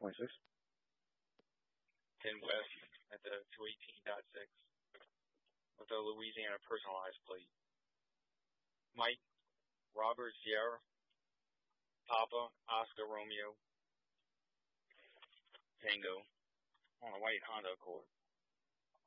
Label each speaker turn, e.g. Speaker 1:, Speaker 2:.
Speaker 1: 218.6.
Speaker 2: 10 West at the 218.6 with a Louisiana personalized plate. Mike, Robert Sierra, Papa, Oscar Romeo, Tango on a white Honda Accord.